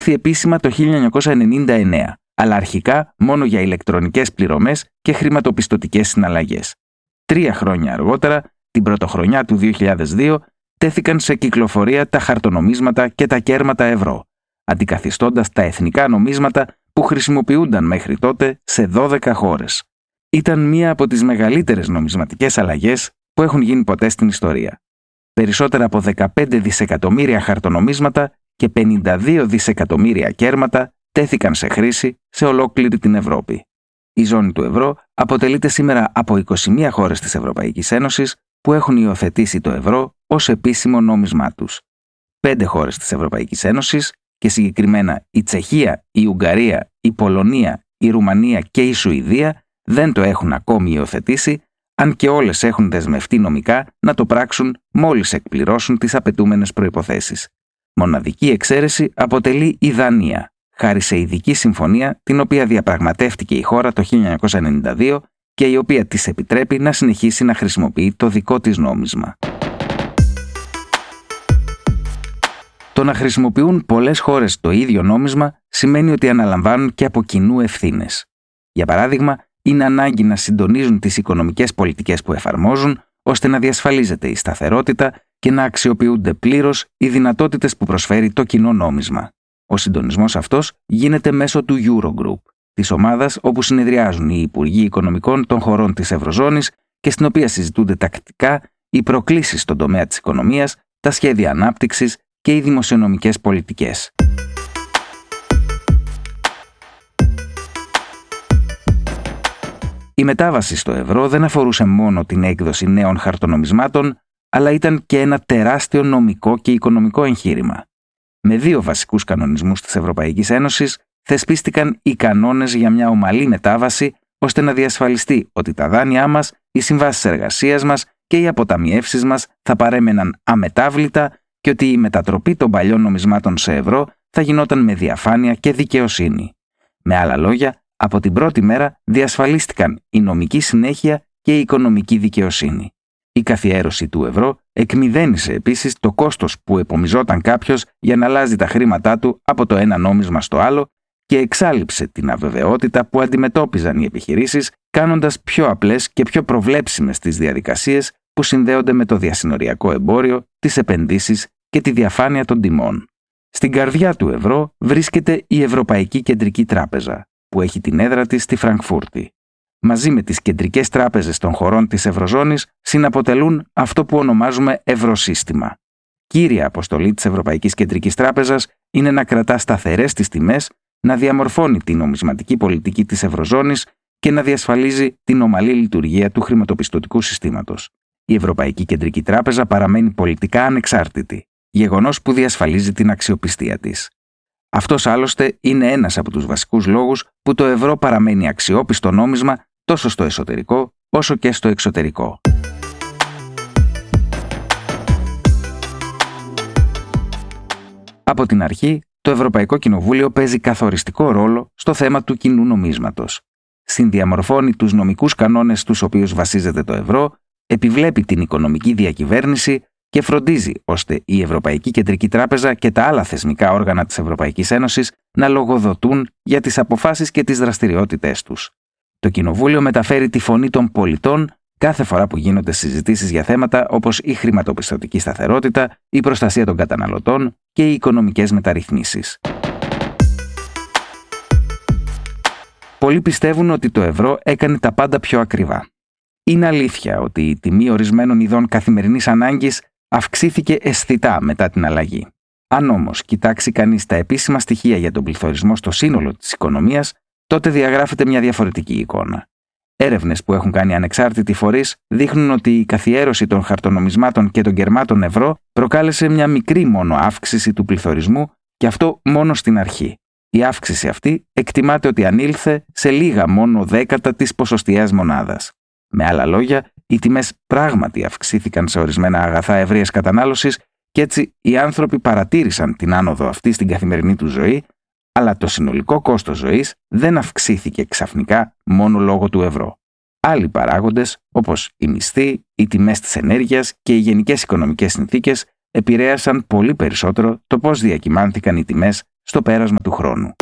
επίσημα το 1999, αλλά αρχικά μόνο για ηλεκτρονικές πληρωμές και χρηματοπιστωτικές συναλλαγές. 3 χρόνια αργότερα, την πρωτοχρονιά του 2002, τέθηκαν σε κυκλοφορία τα χαρτονομίσματα και τα κέρματα ευρώ, αντικαθιστώντας τα εθνικά νομίσματα που χρησιμοποιούνταν μέχρι τότε σε 12 χώρες. Ήταν μία από τις μεγαλύτερες νομισματικές αλλαγές που έχουν γίνει ποτέ στην ιστορία. Περισσότερα από 15 δισεκατομμύρια χαρτονομίσματα και 52 δισεκατομμύρια κέρματα τέθηκαν σε χρήση σε ολόκληρη την Ευρώπη. Η ζώνη του ευρώ αποτελείται σήμερα από 21 χώρες της Ευρωπαϊκής Ένωσης που έχουν υιοθετήσει το ευρώ ως επίσημο νόμισμά τους. 5 χώρες της Ευρωπαϊκής Ένωσης, και συγκεκριμένα η Τσεχία, η Ουγγαρία, η Πολωνία, η Ρουμανία και η Σουηδία, δεν το έχουν ακόμη υιοθετήσει, αν και όλες έχουν δεσμευτεί νομικά να το πράξουν μόλις εκπληρώσουν τις απαιτούμενες προϋποθέσεις. Μοναδική εξαίρεση αποτελεί η Δανία, χάρη σε ειδική συμφωνία την οποία διαπραγματεύτηκε η χώρα το 1992 και η οποία της επιτρέπει να συνεχίσει να χρησιμοποιεί το δικό της νόμισμα. Το να χρησιμοποιούν πολλές χώρες το ίδιο νόμισμα σημαίνει ότι αναλαμβάνουν και από κοινού ευθύνες. Για παράδειγμα, είναι ανάγκη να συντονίζουν τις οικονομικές πολιτικές που εφαρμόζουν, ώστε να διασφαλίζεται η σταθερότητα και να αξιοποιούνται πλήρως οι δυνατότητες που προσφέρει το κοινό νόμισμα. Ο συντονισμός αυτός γίνεται μέσω του Eurogroup, της ομάδας όπου συνεδριάζουν οι Υπουργοί Οικονομικών των χωρών της Ευρωζώνης και στην οποία συζητούνται τακτικά οι προκλήσεις στον τομέα της οικονομίας, τα σχέδια ανάπτυξης και οι δημοσιονομικές πολιτικές. Η μετάβαση στο ευρώ δεν αφορούσε μόνο την έκδοση νέων χαρτονομισμάτων, αλλά ήταν και ένα τεράστιο νομικό και οικονομικό εγχείρημα. Με 2 βασικούς κανονισμούς της Ευρωπαϊκής Ένωσης θεσπίστηκαν οι κανόνες για μια ομαλή μετάβαση, ώστε να διασφαλιστεί ότι τα δάνειά μας, οι συμβάσεις εργασίας μας και οι αποταμιεύσεις μας θα παρέμεναν αμετάβλητα και ότι η μετατροπή των παλιών νομισμάτων σε ευρώ θα γινόταν με διαφάνεια και δικαιοσύνη. Με άλλα λόγια, από την πρώτη μέρα διασφαλίστηκαν η νομική συνέχεια και η οικονομική δικαιοσύνη. Η καθιέρωση του ευρώ εκμηδένισε επίσης το κόστος που επομιζόταν κάποιος για να αλλάζει τα χρήματά του από το ένα νόμισμα στο άλλο και εξάλειψε την αβεβαιότητα που αντιμετώπιζαν οι επιχειρήσεις, κάνοντας πιο απλές και πιο προβλέψιμες τις διαδικασίες που συνδέονται με το διασυνοριακό εμπόριο, τις επενδύσεις και τη διαφάνεια των τιμών. Στην καρδιά του ευρώ βρίσκεται η Ευρωπαϊκή Κεντρική Τράπεζα, που έχει την έδρα της στη Φραγκφούρτη. Μαζί με τις κεντρικές τράπεζες των χωρών της Ευρωζώνης συναποτελούν αυτό που ονομάζουμε ευρωσύστημα. Κύρια αποστολή της Ευρωπαϊκής Κεντρικής Τράπεζας είναι να κρατά σταθερές τις τιμές, να διαμορφώνει την νομισματική πολιτική της Ευρωζώνης και να διασφαλίζει την ομαλή λειτουργία του χρηματοπιστωτικού συστήματος. Η Ευρωπαϊκή Κεντρική Τράπεζα παραμένει πολιτικά ανεξάρτητη, γεγονός που διασφαλίζει την αξιοπιστία της. Αυτός άλλωστε είναι ένας από τους βασικούς λόγους που το ευρώ παραμένει αξιόπιστο νόμισμα τόσο στο εσωτερικό όσο και στο εξωτερικό. Από την αρχή, το Ευρωπαϊκό Κοινοβούλιο παίζει καθοριστικό ρόλο στο θέμα του κοινού νομίσματος. Συνδιαμορφώνει τους νομικούς κανόνες στους οποίους βασίζεται το ευρώ, επιβλέπει την οικονομική διακυβέρνηση και φροντίζει ώστε η Ευρωπαϊκή Κεντρική Τράπεζα και τα άλλα θεσμικά όργανα της Ευρωπαϊκής Ένωσης να λογοδοτούν για τις αποφάσεις και τις δραστηριότητές τους. Το Κοινοβούλιο μεταφέρει τη φωνή των πολιτών κάθε φορά που γίνονται συζητήσεις για θέματα όπως η χρηματοπιστωτική σταθερότητα, η προστασία των καταναλωτών και οι οικονομικές μεταρρυθμίσεις. Πολλοί πιστεύουν ότι το ευρώ έκανε τα πάντα πιο ακριβά. Είναι αλήθεια ότι η τιμή ορισμένων ειδών καθημερινής ανάγκης αυξήθηκε αισθητά μετά την αλλαγή. Αν όμως κοιτάξει κανείς τα επίσημα στοιχεία για τον πληθωρισμό στο σύνολο της οικονομίας, τότε διαγράφεται μια διαφορετική εικόνα. Έρευνες που έχουν κάνει ανεξάρτητοι φορείς δείχνουν ότι η καθιέρωση των χαρτονομισμάτων και των κερμάτων ευρώ προκάλεσε μια μικρή μόνο αύξηση του πληθωρισμού και αυτό μόνο στην αρχή. Η αύξηση αυτή εκτιμάται ότι ανήλθε σε λίγα μόνο δέκατα της ποσοστιαίας μονάδας. Με άλλα λόγια, οι τιμές πράγματι αυξήθηκαν σε ορισμένα αγαθά ευρείας κατανάλωσης και έτσι οι άνθρωποι παρατήρησαν την άνοδο αυτή στην καθημερινή του ζωή, αλλά το συνολικό κόστος ζωής δεν αυξήθηκε ξαφνικά μόνο λόγω του ευρώ. Άλλοι παράγοντες, όπως οι μισθοί, οι τιμές της ενέργειας και οι γενικές οικονομικές συνθήκες, επηρέασαν πολύ περισσότερο το πώς διακυμάνθηκαν οι τιμές στο πέρασμα του χρόνου.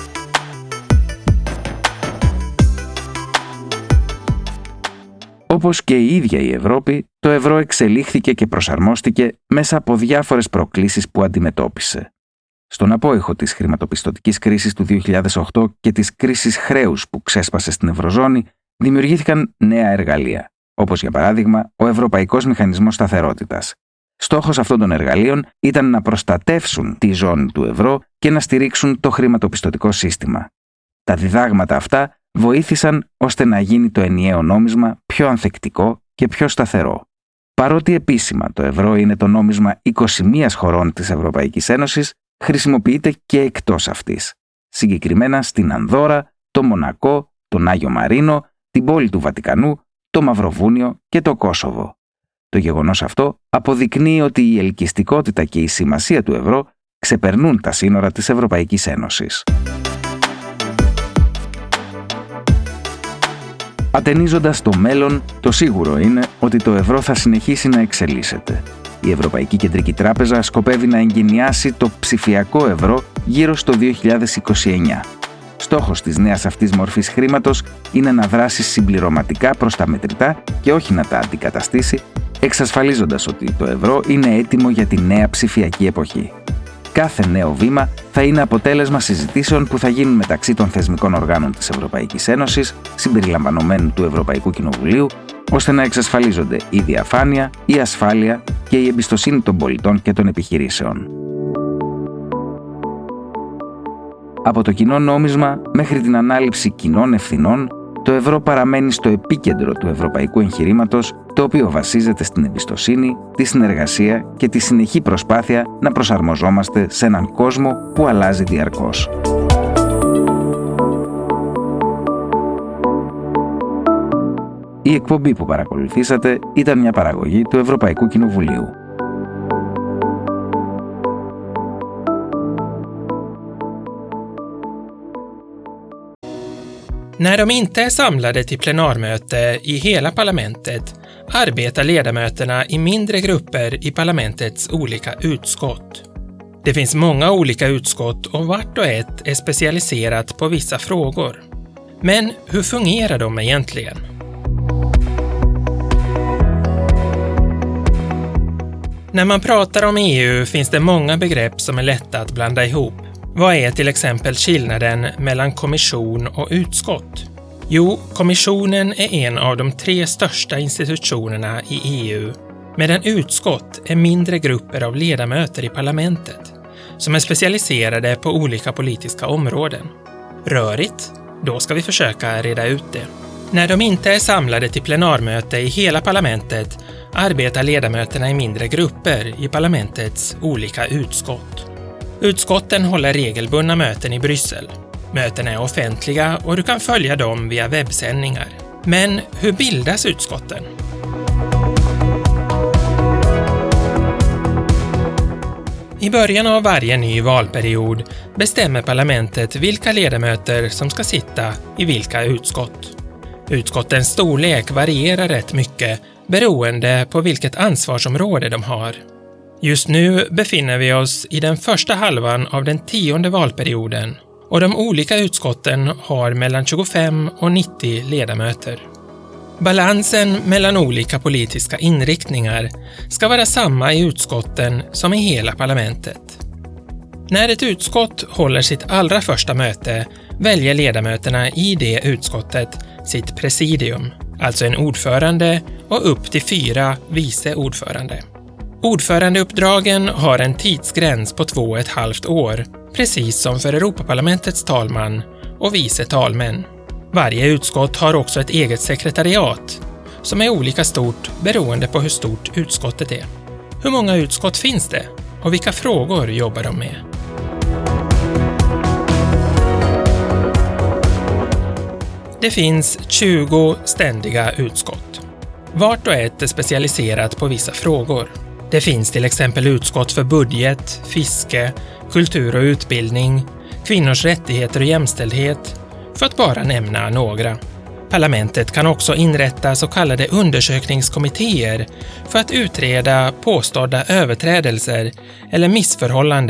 Όπως και η ίδια η Ευρώπη, το ευρώ εξελίχθηκε και προσαρμόστηκε μέσα από διάφορες προκλήσεις που αντιμετώπισε. Στον απόϊχο της χρηματοπιστωτικής κρίσης του 2008 και της κρίσης χρέους που ξέσπασε στην Ευρωζώνη, δημιουργήθηκαν νέα εργαλεία, όπως για παράδειγμα ο Ευρωπαϊκός Μηχανισμός Σταθερότητας. Στόχος αυτών των εργαλείων ήταν να προστατεύσουν τη ζώνη του ευρώ και να στηρίξουν το χρηματοπιστωτικό σύστημα. Τα διδάγματα αυτά βοήθησαν ώστε να γίνει το ενιαίο νόμισμα πιο ανθεκτικό και πιο σταθερό. Παρότι επίσημα το ευρώ είναι το νόμισμα 21 χωρών της Ευρωπαϊκής Ένωσης, χρησιμοποιείται και εκτός αυτής. Συγκεκριμένα στην Ανδόρα, το Μονακό, τον Άγιο Μαρίνο, την πόλη του Βατικανού, το Μαυροβούνιο και το Κόσοβο. Το γεγονός αυτό αποδεικνύει ότι η ελκυστικότητα και η σημασία του ευρώ ξεπερνούν τα σύνορα της Ευρωπαϊκής Ένωσης. Ατενίζοντας το μέλλον, το σίγουρο είναι ότι το ευρώ θα συνεχίσει να εξελίσσεται. Η Ευρωπαϊκή Κεντρική Τράπεζα σκοπεύει να εγκαινιάσει το ψηφιακό ευρώ γύρω στο 2029. Στόχος της νέας αυτής μορφής χρήματος είναι να δράσει συμπληρωματικά προς τα μετρητά και όχι να τα αντικαταστήσει, εξασφαλίζοντας ότι το ευρώ είναι έτοιμο για τη νέα ψηφιακή εποχή. Κάθε νέο βήμα θα είναι αποτέλεσμα συζητήσεων που θα γίνουν μεταξύ των θεσμικών οργάνων της Ευρωπαϊκής Ένωσης, συμπεριλαμβανομένου του Ευρωπαϊκού Κοινοβουλίου, ώστε να εξασφαλίζονται η διαφάνεια, η ασφάλεια και η εμπιστοσύνη των πολιτών και των επιχειρήσεων. Από το κοινό νόμισμα μέχρι την ανάληψη κοινών ευθυνών, το ευρώ παραμένει στο επίκεντρο του ευρωπαϊκού εγχειρήματος, το οποίο βασίζεται στην εμπιστοσύνη, τη συνεργασία και τη συνεχή προσπάθεια να προσαρμοζόμαστε σε έναν κόσμο που αλλάζει διαρκώς. Η εκπομπή που παρακολουθήσατε ήταν μια παραγωγή του Ευρωπαϊκού Κοινοβουλίου. När de inte är samlade till plenarmöte i hela parlamentet arbetar ledamöterna i mindre grupper i parlamentets olika utskott. Det finns många olika utskott och vart och ett är specialiserat på vissa frågor. Men hur fungerar de egentligen? När man pratar om EU finns det många begrepp som är lätta att blanda ihop. Vad är till exempel skillnaden mellan kommission och utskott? Jo, kommissionen är en av de 3 största institutionerna i EU, medan utskott är mindre grupper av ledamöter i parlamentet som är specialiserade på olika politiska områden. Rörigt? Då ska vi försöka reda ut det. När de inte är samlade till plenarmöte i hela parlamentet arbetar ledamöterna i mindre grupper i parlamentets olika utskott. Utskotten håller regelbundna möten i Bryssel. Mötena är offentliga och du kan följa dem via webbsändningar. Men hur bildas utskotten? I början av varje ny valperiod bestämmer parlamentet vilka ledamöter som ska sitta i vilka utskott. Utskottens storlek varierar rätt mycket beroende på vilket ansvarsområde de har. Just nu befinner vi oss i den första halvan av den 10:e valperioden och de olika utskotten har mellan 25 och 90 ledamöter. Balansen mellan olika politiska inriktningar ska vara samma i utskotten som i hela parlamentet. När ett utskott håller sitt allra första möte väljer ledamöterna i det utskottet sitt presidium, alltså en ordförande och upp till 4 vice ordförande. Ordförandeuppdragen har en tidsgräns på 2,5 år, precis som för Europaparlamentets talman och vice talmän. Varje utskott har också ett eget sekretariat som är olika stort beroende på hur stort utskottet är. Hur många utskott finns det och vilka frågor jobbar de med? Det finns 20 ständiga utskott. Vart och ett är specialiserat på vissa frågor. Det finns till exempel utskott för budget, fiske, kultur och utbildning, kvinnors rättigheter och jämställdhet, för att bara nämna några. Parlamentet kan också inrätta så kallade undersökningskommittéer för att utreda påstådda överträdelser eller missförhållanden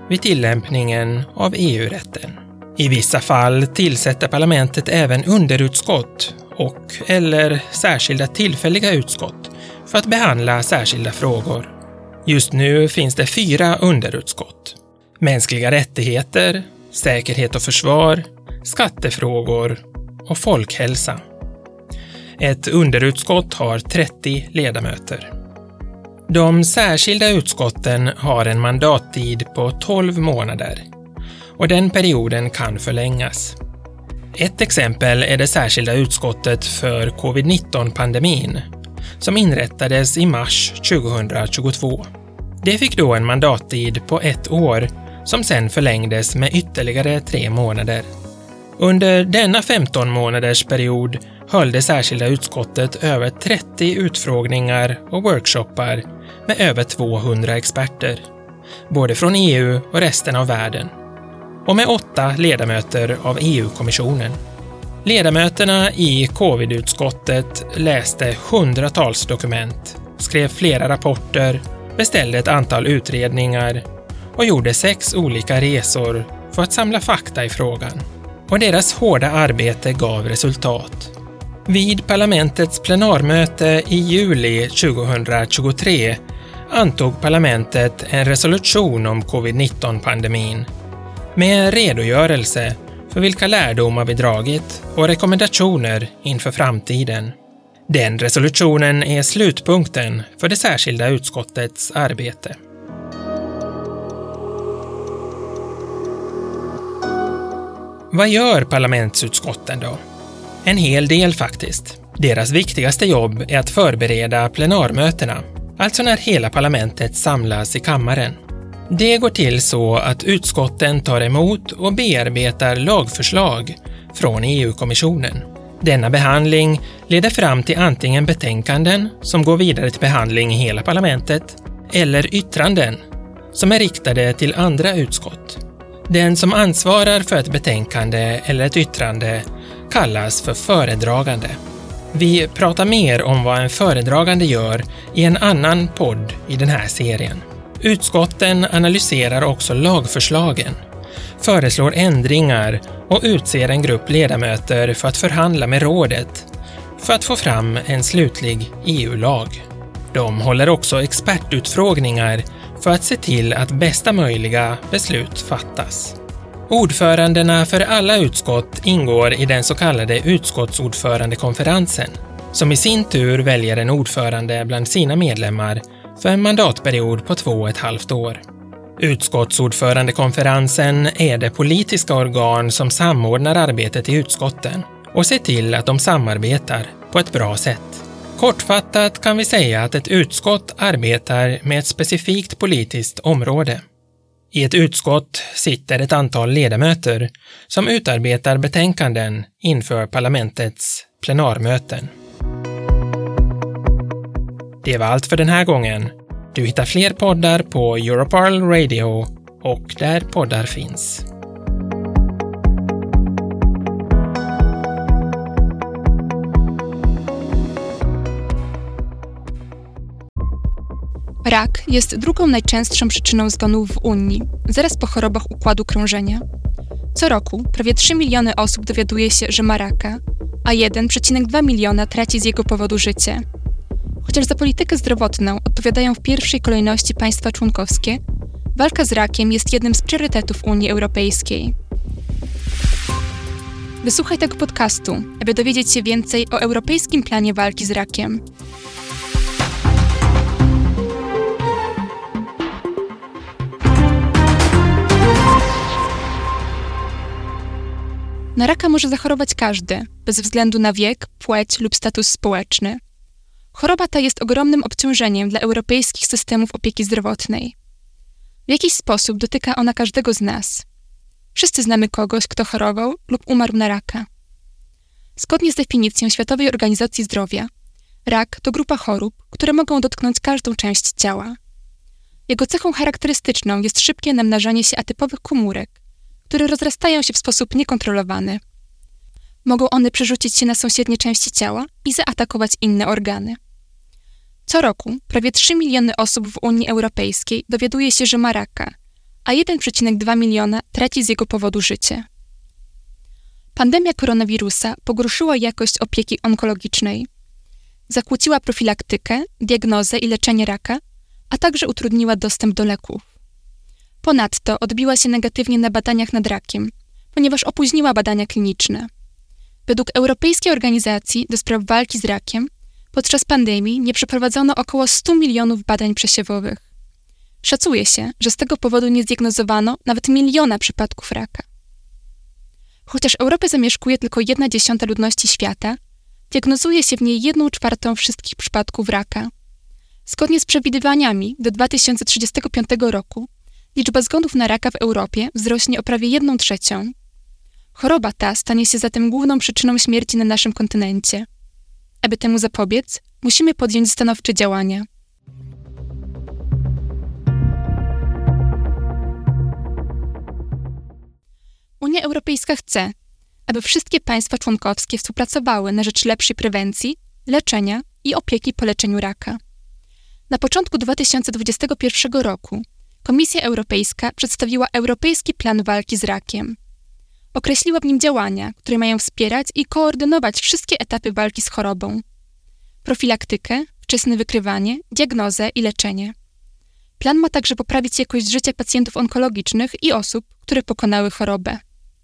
vid tillämpningen av EU-rätten. I vissa fall tillsätter parlamentet även underutskott eller särskilda tillfälliga utskott för att behandla särskilda frågor. Just nu finns det 4 underutskott. Mänskliga rättigheter, säkerhet och försvar, skattefrågor och folkhälsa. Ett underutskott har 30 ledamöter. De särskilda utskotten har en mandattid på 12 månader och den perioden kan förlängas. Ett exempel är det särskilda utskottet för covid-19-pandemin som inrättades i mars 2022. Det fick då en mandattid på 1 år som sedan förlängdes med ytterligare 3 månader. Under denna 15 månaders period höll det särskilda utskottet över 30 utfrågningar och workshoppar med över 200 experter, både från EU och resten av världen, och med 8 ledamöter av EU-kommissionen. Ledamöterna i covid-utskottet läste hundratals dokument, skrev flera rapporter, beställde ett antal utredningar och gjorde 6 olika resor för att samla fakta i frågan. Och deras hårda arbete gav resultat. Vid parlamentets plenarmöte i juli 2023 antog parlamentet en resolution om covid-19-pandemin med en redogörelse för vilka lärdomar vi dragit och rekommendationer inför framtiden. Den resolutionen är slutpunkten för det särskilda utskottets arbete. Vad gör parlamentsutskotten då? En hel del faktiskt. Deras viktigaste jobb är att förbereda plenarmötena, alltså när hela parlamentet samlas i kammaren. Det går till så att utskotten tar emot och bearbetar lagförslag från EU-kommissionen. Denna behandling leder fram till antingen betänkanden som går vidare till behandling i hela parlamentet eller yttranden som är riktade till andra utskott. Den som ansvarar för ett betänkande eller ett yttrande kallas för föredragande. Vi pratar mer om vad en föredragande gör i en annan podd i den här serien. Utskotten analyserar också lagförslagen, föreslår ändringar och utser en grupp ledamöter för att förhandla med rådet för att få fram en slutlig EU-lag. De håller också expertutfrågningar för att se till att bästa möjliga beslut fattas. Ordförandena för alla utskott ingår i den så kallade utskottsordförandekonferensen, som i sin tur väljer en ordförande bland sina medlemmar för en mandatperiod på 2,5 år. Utskottsordförandekonferensen är det politiska organ som samordnar arbetet i utskotten och ser till att de samarbetar på ett bra sätt. Kortfattat kan vi säga att ett utskott arbetar med ett specifikt politiskt område. I ett utskott sitter ett antal ledamöter som utarbetar betänkanden inför parlamentets plenarmöten. Det var allt för den här gången. Du hittar fler poddar på Europarl Radio och där poddar finns. Rak jest drugą najczęstszą przyczyną zgonów w Unii, zaraz po chorobach układu krążenia. Co roku prawie 3 miliony osób dowiaduje się, że ma raka, a 1,2 miliona traci z jego powodu życie. Chociaż za politykę zdrowotną odpowiadają w pierwszej kolejności państwa członkowskie, walka z rakiem jest jednym z priorytetów Unii Europejskiej. Wysłuchaj tego podcastu, aby dowiedzieć się więcej o europejskim planie walki z rakiem. Na raka może zachorować każdy, bez względu na wiek, płeć lub status społeczny. Choroba ta jest ogromnym obciążeniem dla europejskich systemów opieki zdrowotnej. W jakiś sposób dotyka ona każdego z nas. Wszyscy znamy kogoś, kto chorował lub umarł na raka. Zgodnie z definicją Światowej Organizacji Zdrowia, rak to grupa chorób, które mogą dotknąć każdą część ciała. Jego cechą charakterystyczną jest szybkie namnażanie się atypowych komórek, które rozrastają się w sposób niekontrolowany. Mogą one przerzucić się na sąsiednie części ciała i zaatakować inne organy. Co roku prawie 3 miliony osób w Unii Europejskiej dowiaduje się, że ma raka, a 1,2 miliona traci z jego powodu życie. Pandemia koronawirusa pogorszyła jakość opieki onkologicznej. Zakłóciła profilaktykę, diagnozę i leczenie raka, a także utrudniła dostęp do leków. Ponadto odbiła się negatywnie na badaniach nad rakiem, ponieważ opóźniła badania kliniczne. Według Europejskiej Organizacji do Spraw Walki z Rakiem podczas pandemii nie przeprowadzono około 100 milionów badań przesiewowych. Szacuje się, że z tego powodu nie zdiagnozowano nawet 1 miliona przypadków raka. Chociaż Europę zamieszkuje tylko 1/10 ludności świata, diagnozuje się w niej 1/4 wszystkich przypadków raka. Zgodnie z przewidywaniami do 2035 roku liczba zgonów na raka w Europie wzrośnie o prawie 1/3. Choroba ta stanie się zatem główną przyczyną śmierci na naszym kontynencie. Aby temu zapobiec, musimy podjąć stanowcze działania. Unia Europejska chce, aby wszystkie państwa członkowskie współpracowały na rzecz lepszej prewencji, leczenia i opieki po leczeniu raka. Na początku 2021 roku Komisja Europejska przedstawiła Europejski Plan Walki z Rakiem. Określiła w nim działania, które mają wspierać i koordynować wszystkie etapy walki z chorobą. Profilaktykę, wczesne wykrywanie, diagnozę i leczenie. Plan ma także poprawić jakość życia pacjentów onkologicznych i osób, które pokonały chorobę.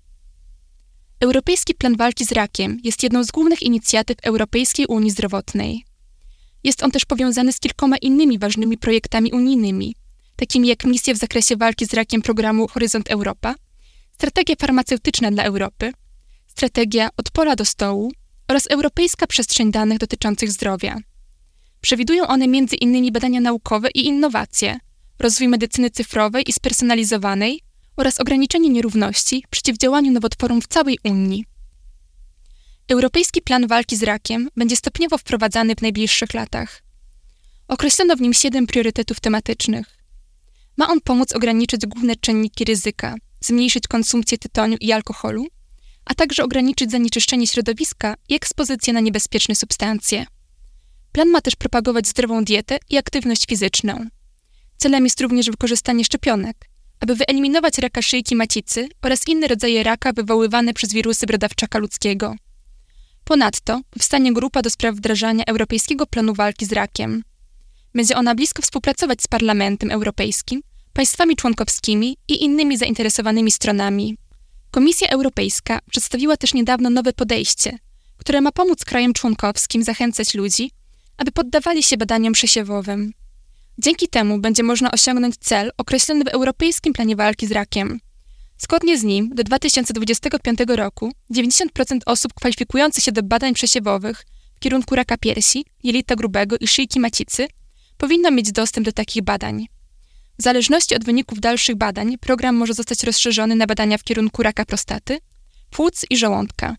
Europejski Plan Walki z Rakiem jest jedną z głównych inicjatyw Europejskiej Unii Zdrowotnej. Jest on też powiązany z kilkoma innymi ważnymi projektami unijnymi, takimi jak misje w zakresie walki z rakiem programu Horyzont Europa, strategia farmaceutyczna dla Europy, strategia Od pola do stołu oraz Europejska Przestrzeń Danych dotyczących zdrowia. Przewidują one m.in. badania naukowe i innowacje, rozwój medycyny cyfrowej i spersonalizowanej oraz ograniczenie nierówności w przeciwdziałaniu nowotworom w całej Unii. Europejski Plan Walki z Rakiem będzie stopniowo wprowadzany w najbliższych latach. Określono w nim 7 priorytetów tematycznych. Ma on pomóc ograniczyć główne czynniki ryzyka, zmniejszyć konsumpcję tytoniu i alkoholu, a także ograniczyć zanieczyszczenie środowiska i ekspozycję na niebezpieczne substancje. Plan ma też propagować zdrową dietę i aktywność fizyczną. Celem jest również wykorzystanie szczepionek, aby wyeliminować raka szyjki macicy oraz inne rodzaje raka wywoływane przez wirusy brodawczaka ludzkiego. Ponadto powstanie grupa do spraw wdrażania Europejskiego Planu Walki z Rakiem. Będzie ona blisko współpracować z Parlamentem Europejskim, państwami członkowskimi i innymi zainteresowanymi stronami. Komisja Europejska przedstawiła też niedawno nowe podejście, które ma pomóc krajom członkowskim zachęcać ludzi, aby poddawali się badaniom przesiewowym. Dzięki temu będzie można osiągnąć cel określony w Europejskim Planie Walki z Rakiem. Zgodnie z nim do 2025 roku 90% osób kwalifikujących się do badań przesiewowych w kierunku raka piersi, jelita grubego i szyjki macicy powinno mieć dostęp do takich badań. W zależności od wyników dalszych badań program może zostać rozszerzony na badania w kierunku raka prostaty, płuc i żołądka.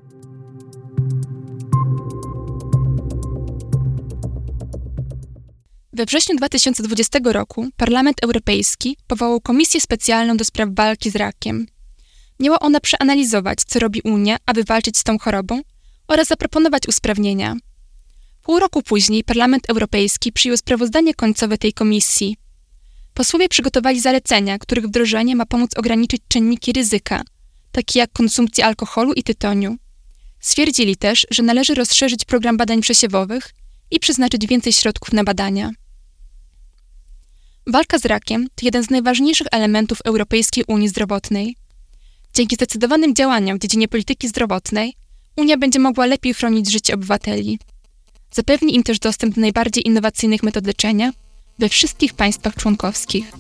We wrześniu 2020 roku Parlament Europejski powołał Komisję Specjalną do spraw walki z rakiem. Miała ona przeanalizować, co robi Unia, aby walczyć z tą chorobą oraz zaproponować usprawnienia. Pół roku później Parlament Europejski przyjął sprawozdanie końcowe tej komisji. Posłowie przygotowali zalecenia, których wdrożenie ma pomóc ograniczyć czynniki ryzyka, takie jak konsumpcja alkoholu i tytoniu. Stwierdzili też, że należy rozszerzyć program badań przesiewowych i przeznaczyć więcej środków na badania. Walka z rakiem to jeden z najważniejszych elementów Europejskiej Unii Zdrowotnej. Dzięki zdecydowanym działaniom w dziedzinie polityki zdrowotnej Unia będzie mogła lepiej chronić życie obywateli. Zapewni im też dostęp do najbardziej innowacyjnych metod leczenia we wszystkich państwach członkowskich.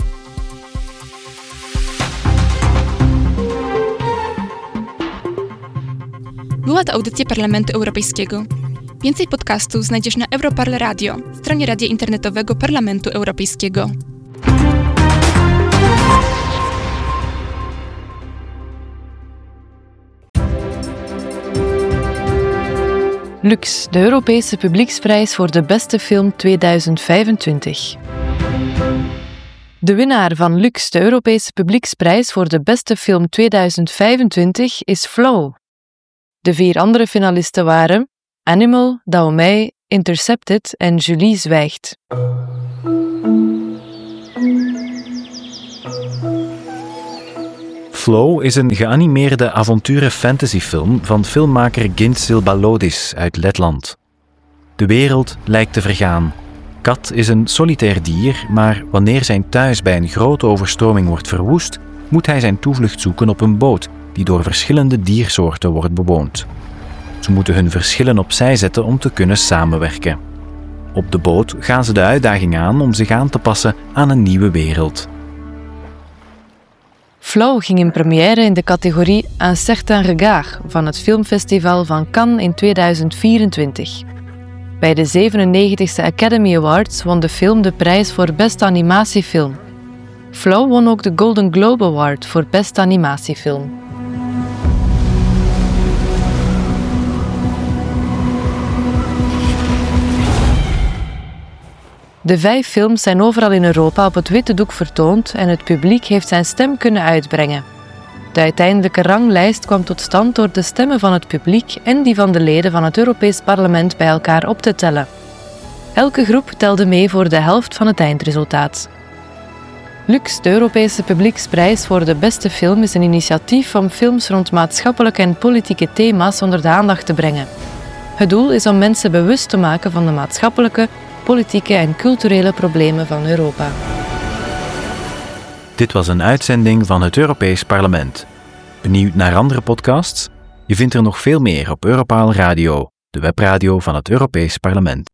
Była to audycja Parlamentu Europejskiego. Więcej podcastów znajdziesz na Europarl Radio, stronie radia internetowego Parlamentu Europejskiego. Lux, de Europese Publieksprijs voor de beste film 2025. De winnaar van Lux, de Europese Publieksprijs voor de beste film 2025, is Flow. De 4 andere finalisten waren Animal, Dahomey, Intercepted en Julie Zwijgt. Flow is een geanimeerde avonturen-fantasyfilm van filmmaker Gintzil Balodis uit Letland. De wereld lijkt te vergaan. Kat is een solitair dier, maar wanneer zijn thuis bij een grote overstroming wordt verwoest, moet hij zijn toevlucht zoeken op een boot die door verschillende diersoorten wordt bewoond. Ze moeten hun verschillen opzij zetten om te kunnen samenwerken. Op de boot gaan ze de uitdaging aan om zich aan te passen aan een nieuwe wereld. Flow ging in première in de categorie Un certain regard van het filmfestival van Cannes in 2024. Bij de 97e Academy Awards won de film de prijs voor beste animatiefilm. Flow won ook de Golden Globe Award voor beste animatiefilm. De 5 films zijn overal in Europa op het witte doek vertoond en het publiek heeft zijn stem kunnen uitbrengen. De uiteindelijke ranglijst kwam tot stand door de stemmen van het publiek en die van de leden van het Europees Parlement bij elkaar op te tellen. Elke groep telde mee voor de helft van het eindresultaat. Lux, de Europese publieksprijs voor de beste film, is een initiatief om films rond maatschappelijke en politieke thema's onder de aandacht te brengen. Het doel is om mensen bewust te maken van de maatschappelijke, politieke en culturele problemen van Europa. Dit was een uitzending van het Europees Parlement. Benieuwd naar andere podcasts? Je vindt er nog veel meer op Europaal Radio, de webradio van het Europees Parlement.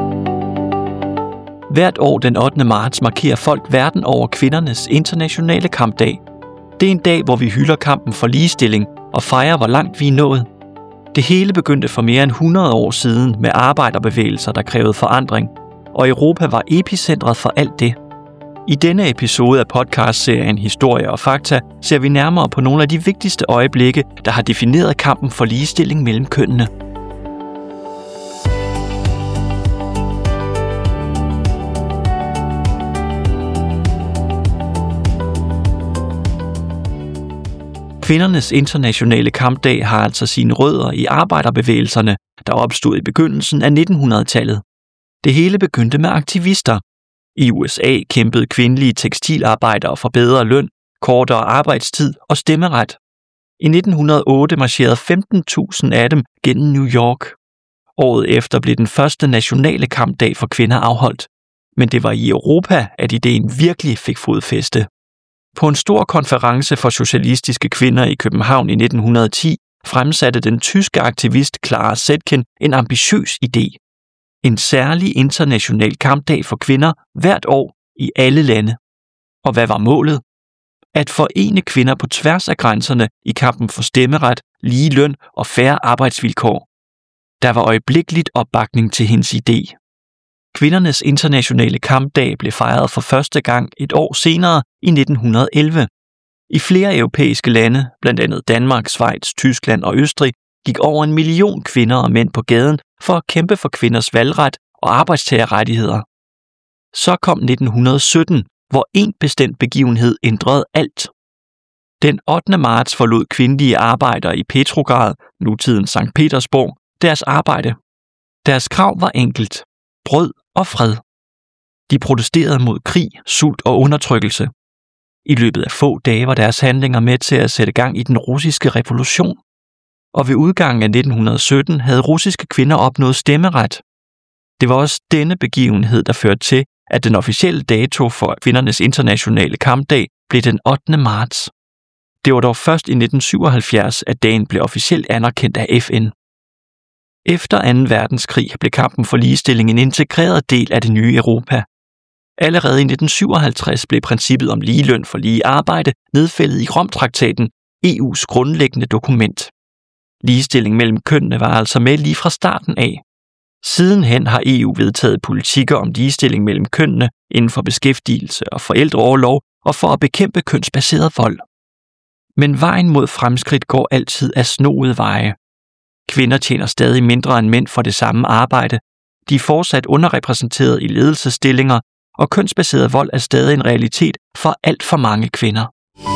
Hvert år den 8. marts markerer folk verden over kvindernes internationale kampdag. Det er en dag, hvor vi hylder kampen for ligestilling og fejrer, hvor langt vi er nået. Det hele begyndte for mere end 100 år siden med arbejderbevægelser, der krævede forandring, og Europa var epicentret for alt det. I denne episode af podcastserien Historie og Fakta ser vi nærmere på nogle af de vigtigste øjeblikke, der har defineret kampen for ligestilling mellem kønnene. Kvindernes internationale kampdag har altså sine rødder i arbejderbevægelserne, der opstod i begyndelsen af 1900-tallet. Det hele begyndte med aktivister. I USA kæmpede kvindelige tekstilarbejdere for bedre løn, kortere arbejdstid og stemmeret. I 1908 marcherede 15.000 af dem gennem New York. Året efter blev den første nationale kampdag for kvinder afholdt. Men det var i Europa, at ideen virkelig fik fodfæste. På en stor konference for socialistiske kvinder i København i 1910 fremsatte den tyske aktivist Clara Zetkin en ambitiøs idé. En særlig international kampdag for kvinder hvert år i alle lande. Og hvad var målet? At forene kvinder på tværs af grænserne i kampen for stemmeret, lige løn og fair arbejdsvilkår. Der var øjeblikkeligt opbakning til hendes idé. Kvindernes internationale kampdag blev fejret for første gang et år senere i 1911. I flere europæiske lande, blandt andet Danmark, Schweiz, Tyskland og Østrig, gik over 1 million kvinder og mænd på gaden for at kæmpe for kvinders valgret og arbejdstagerrettigheder. Så kom 1917, hvor en bestemt begivenhed ændrede alt. Den 8. marts forlod kvindelige arbejdere i Petrograd, nutiden Sankt Petersborg, deres arbejde. Deres krav var enkelt: brød og fred. De protesterede mod krig, sult og undertrykkelse. I løbet af få dage var deres handlinger med til at sætte gang i den russiske revolution. Og ved udgangen af 1917 havde russiske kvinder opnået stemmeret. Det var også denne begivenhed, der førte til, at den officielle dato for kvindernes internationale kampdag blev den 8. marts. Det var dog først i 1977, at dagen blev officielt anerkendt af FN. Efter 2. verdenskrig blev kampen for ligestilling en integreret del af det nye Europa. Allerede i 1957 blev princippet om ligeløn for lige arbejde nedfældet i Romtraktaten, EU's grundlæggende dokument. Ligestilling mellem kønnene var altså med lige fra starten af. Sidenhen har EU vedtaget politikker om ligestilling mellem kønnene inden for beskæftigelse og forældreorlov og for at bekæmpe kønsbaseret vold. Men vejen mod fremskridt går altid af snoede veje. Kvinder tjener stadig mindre end mænd for det samme arbejde. De er fortsat underrepræsenteret i ledelsesstillinger, og kønsbaseret vold er stadig en realitet for alt for mange kvinder.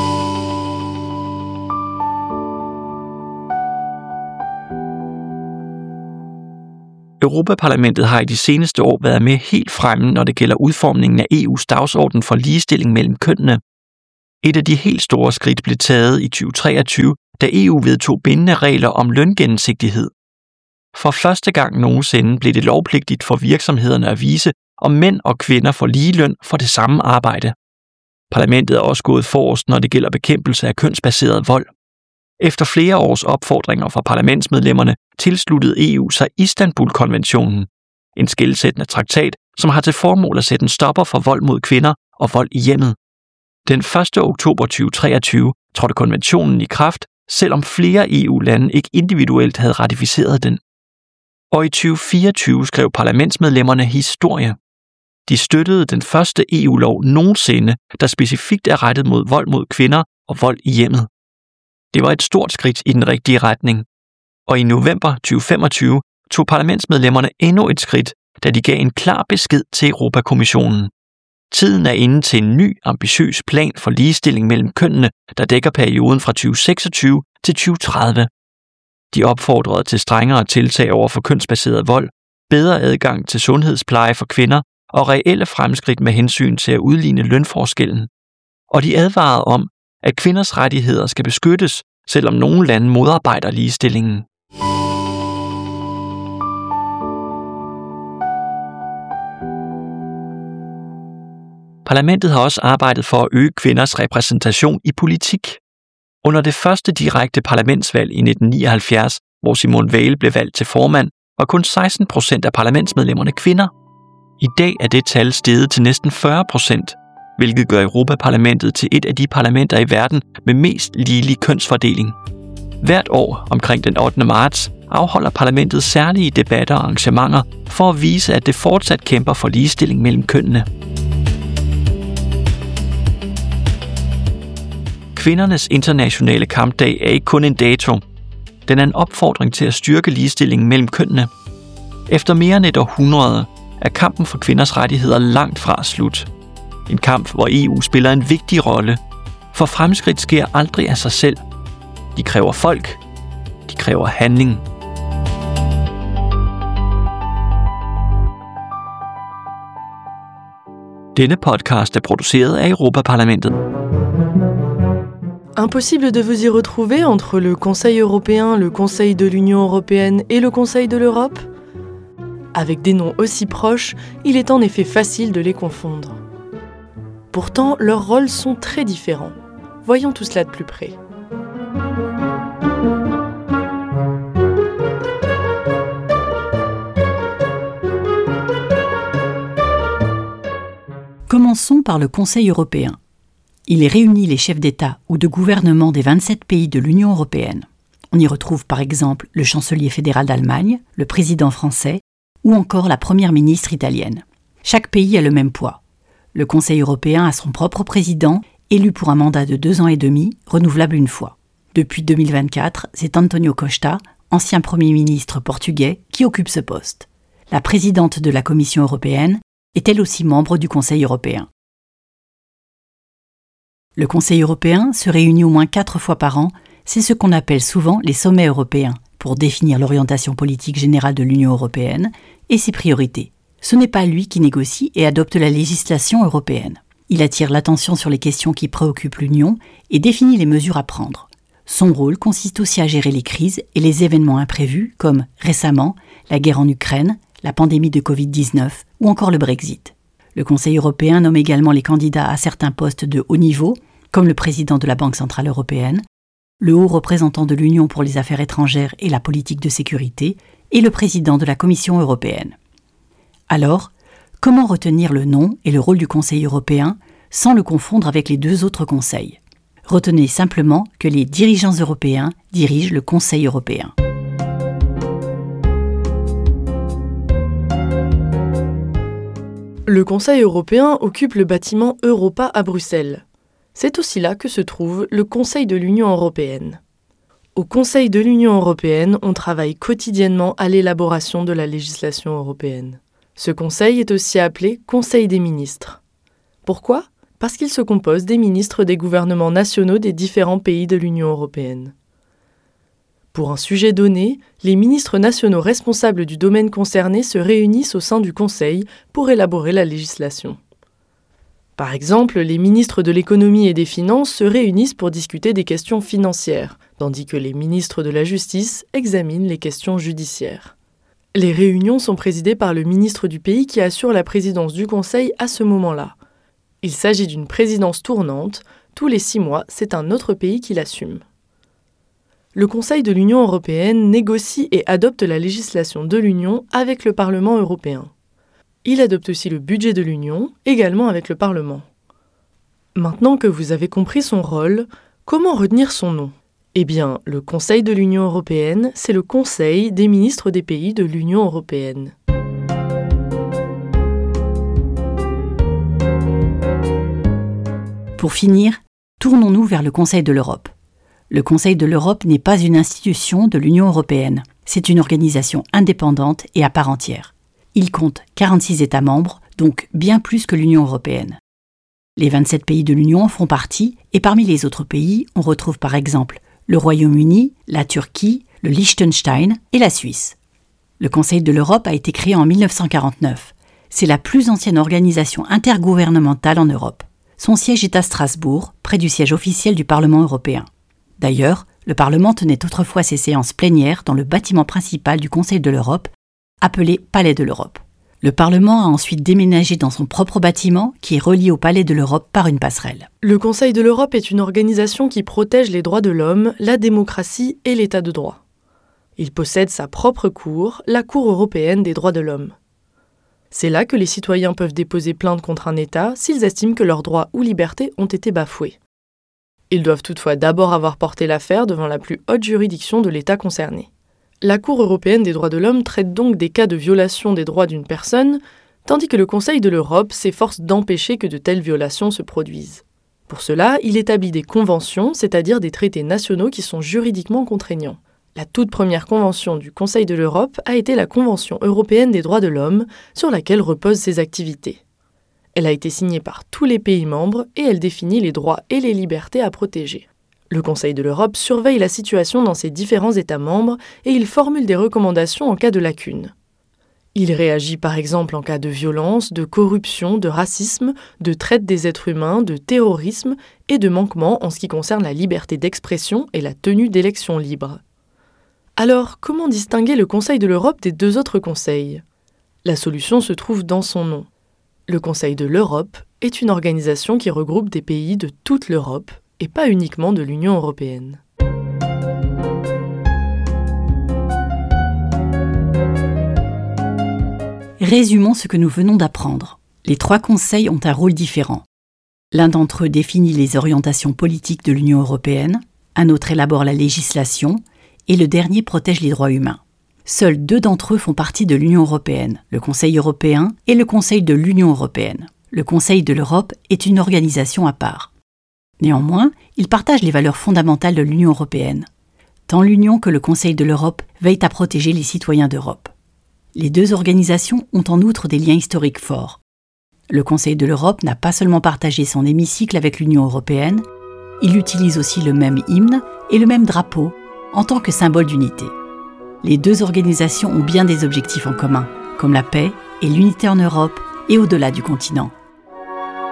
Europaparlamentet har i de seneste år været med helt fremme, når det gælder udformningen af EU's dagsorden for ligestilling mellem kønnene. Et af de helt store skridt blev taget i 2023, da EU vedtog bindende regler om løngennemsigtighed. For første gang nogensinde blev det lovpligtigt for virksomhederne at vise, om mænd og kvinder får lige løn for det samme arbejde. Parlamentet er også gået forrest, når det gælder bekæmpelse af kønsbaseret vold. Efter flere års opfordringer fra parlamentsmedlemmerne tilsluttede EU sig Istanbul-konventionen, en skelsættende traktat, som har til formål at sætte en stopper for vold mod kvinder og vold i hjemmet. Den 1. oktober 2023 trådte konventionen i kraft, selvom flere EU-lande ikke individuelt havde ratificeret den. Og i 2024 skrev parlamentsmedlemmerne historie. De støttede den første EU-lov nogensinde, der specifikt er rettet mod vold mod kvinder og vold i hjemmet. Det var et stort skridt i den rigtige retning. Og i november 2025 tog parlamentsmedlemmerne endnu et skridt, da de gav en klar besked til Europakommissionen. Tiden er inde til en ny, ambitiøs plan for ligestilling mellem kønnene, der dækker perioden fra 2026 til 2030. De opfordrede til strengere tiltag over for kønsbaseret vold, bedre adgang til sundhedspleje for kvinder og reelle fremskridt med hensyn til at udligne lønforskellen. Og de advarede om, at kvinders rettigheder skal beskyttes, selvom nogle lande modarbejder ligestillingen. Parlamentet har også arbejdet for at øge kvinders repræsentation i politik. Under det første direkte parlamentsvalg i 1979, hvor Simone Veil blev valgt til formand, var kun 16% af parlamentsmedlemmerne kvinder. I dag er det tal steget til næsten 40%, hvilket gør Europaparlamentet til et af de parlamenter i verden med mest ligelig kønsfordeling. Hvert år omkring den 8. marts afholder parlamentet særlige debatter og arrangementer for at vise, at det fortsat kæmper for ligestilling mellem kønnene. Kvindernes internationale kampdag er ikke kun en dato. Den er en opfordring til at styrke ligestillingen mellem kønnene. Efter mere end et århundrede er kampen for kvinders rettigheder langt fra slut. En kamp, hvor EU spiller en vigtig rolle, for fremskridt sker aldrig af sig selv. De kræver folk. De kræver handling. Denne podcast er produceret af Europaparlamentet. Impossible de vous y retrouver entre le Conseil européen, le Conseil de l'Union européenne et le Conseil de l'Europe? Avec des noms aussi proches, il est en effet facile de les confondre. Pourtant, leurs rôles sont très différents. Voyons tout cela de plus près. Commençons par le Conseil européen. Il réunit les chefs d'État ou de gouvernement des 27 pays de l'Union européenne. On y retrouve par exemple le chancelier fédéral d'Allemagne, le président français ou encore la première ministre italienne. Chaque pays a le même poids. Le Conseil européen a son propre président, élu pour un mandat de 2 ans et demi, renouvelable une fois. Depuis 2024, c'est António Costa, ancien Premier ministre portugais, qui occupe ce poste. La présidente de la Commission européenne est elle aussi membre du Conseil européen. Le Conseil européen se réunit au moins 4 fois par an, c'est ce qu'on appelle souvent les sommets européens, pour définir l'orientation politique générale de l'Union européenne et ses priorités. Ce n'est pas lui qui négocie et adopte la législation européenne. Il attire l'attention sur les questions qui préoccupent l'Union et définit les mesures à prendre. Son rôle consiste aussi à gérer les crises et les événements imprévus, comme récemment la guerre en Ukraine, la pandémie de Covid-19 ou encore le Brexit. Le Conseil européen nomme également les candidats à certains postes de haut niveau, comme le président de la Banque centrale européenne, le haut représentant de l'Union pour les affaires étrangères et la politique de sécurité, et le président de la Commission européenne. Alors, comment retenir le nom et le rôle du Conseil européen sans le confondre avec les 2 autres conseils ? Retenez simplement que les dirigeants européens dirigent le Conseil européen. Le Conseil européen occupe le bâtiment Europa à Bruxelles. C'est aussi là que se trouve le Conseil de l'Union européenne. Au Conseil de l'Union européenne, on travaille quotidiennement à l'élaboration de la législation européenne. Ce conseil est aussi appelé Conseil des ministres. Pourquoi ? Parce qu'il se compose des ministres des gouvernements nationaux des différents pays de l'Union européenne. Pour un sujet donné, les ministres nationaux responsables du domaine concerné se réunissent au sein du Conseil pour élaborer la législation. Par exemple, les ministres de l'économie et des finances se réunissent pour discuter des questions financières, tandis que les ministres de la justice examinent les questions judiciaires. Les réunions sont présidées par le ministre du pays qui assure la présidence du Conseil à ce moment-là. Il s'agit d'une présidence tournante, tous les 6 mois, c'est un autre pays qui l'assume. Le Conseil de l'Union européenne négocie et adopte la législation de l'Union avec le Parlement européen. Il adopte aussi le budget de l'Union, également avec le Parlement. Maintenant que vous avez compris son rôle, comment retenir son nom ? Eh bien, le Conseil de l'Union européenne, c'est le Conseil des ministres des pays de l'Union européenne. Pour finir, tournons-nous vers le Conseil de l'Europe. Le Conseil de l'Europe n'est pas une institution de l'Union européenne. C'est une organisation indépendante et à part entière. Il compte 46 États membres, donc bien plus que l'Union européenne. Les 27 pays de l'Union en font partie, et parmi les autres pays, on retrouve par exemple le Royaume-Uni, la Turquie, le Liechtenstein et la Suisse. Le Conseil de l'Europe a été créé en 1949. C'est la plus ancienne organisation intergouvernementale en Europe. Son siège est à Strasbourg, près du siège officiel du Parlement européen. D'ailleurs, le Parlement tenait autrefois ses séances plénières dans le bâtiment principal du Conseil de l'Europe, appelé Palais de l'Europe. Le Parlement a ensuite déménagé dans son propre bâtiment, qui est relié au Palais de l'Europe par une passerelle. Le Conseil de l'Europe est une organisation qui protège les droits de l'homme, la démocratie et l'état de droit. Il possède sa propre cour, la Cour européenne des droits de l'homme. C'est là que les citoyens peuvent déposer plainte contre un État s'ils estiment que leurs droits ou libertés ont été bafoués. Ils doivent toutefois d'abord avoir porté l'affaire devant la plus haute juridiction de l'État concerné. La Cour européenne des droits de l'homme traite donc des cas de violation des droits d'une personne, tandis que le Conseil de l'Europe s'efforce d'empêcher que de telles violations se produisent. Pour cela, il établit des conventions, c'est-à-dire des traités nationaux qui sont juridiquement contraignants. La toute première convention du Conseil de l'Europe a été la Convention européenne des droits de l'homme, sur laquelle reposent ses activités. Elle a été signée par tous les pays membres et elle définit les droits et les libertés à protéger. Le Conseil de l'Europe surveille la situation dans ses différents États membres et il formule des recommandations en cas de lacunes. Il réagit par exemple en cas de violence, de corruption, de racisme, de traite des êtres humains, de terrorisme et de manquement en ce qui concerne la liberté d'expression et la tenue d'élections libres. Alors, comment distinguer le Conseil de l'Europe des 2 autres conseils ? La solution se trouve dans son nom. Le Conseil de l'Europe est une organisation qui regroupe des pays de toute l'Europe et pas uniquement de l'Union européenne. Résumons ce que nous venons d'apprendre. Les 3 conseils ont un rôle différent. L'un d'entre eux définit les orientations politiques de l'Union européenne, un autre élabore la législation, et le dernier protège les droits humains. Seuls 2 d'entre eux font partie de l'Union européenne, le Conseil européen et le Conseil de l'Union européenne. Le Conseil de l'Europe est une organisation à part. Néanmoins, il partage les valeurs fondamentales de l'Union européenne. Tant l'Union que le Conseil de l'Europe veillent à protéger les citoyens d'Europe. Les 2 organisations ont en outre des liens historiques forts. Le Conseil de l'Europe n'a pas seulement partagé son hémicycle avec l'Union européenne, il utilise aussi le même hymne et le même drapeau en tant que symbole d'unité. Les 2 organisations ont bien des objectifs en commun, comme la paix et l'unité en Europe et au-delà du continent.